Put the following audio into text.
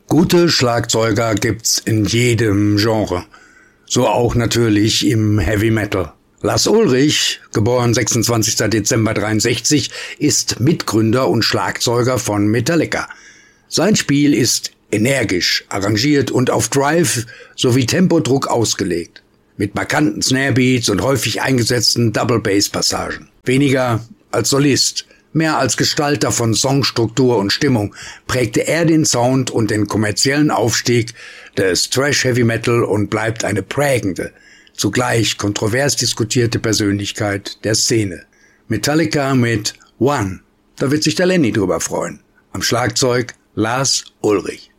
Gute Schlagzeuger gibt's in jedem Genre. So auch natürlich im Heavy Metal. Lars Ulrich, geboren 26. Dezember 63, ist Mitgründer und Schlagzeuger von Metallica. Sein Spiel ist energisch, arrangiert und auf Drive sowie Tempodruck ausgelegt. Mit markanten Snarebeats und häufig eingesetzten Double-Bass-Passagen. Weniger als Solist, mehr als Gestalter von Songstruktur und Stimmung prägte er den Sound und den kommerziellen Aufstieg des Thrash-Heavy-Metal und bleibt eine prägende, zugleich kontrovers diskutierte Persönlichkeit der Szene. Metallica mit One, da wird sich der Lenny drüber freuen. Am Schlagzeug Lars Ulrich.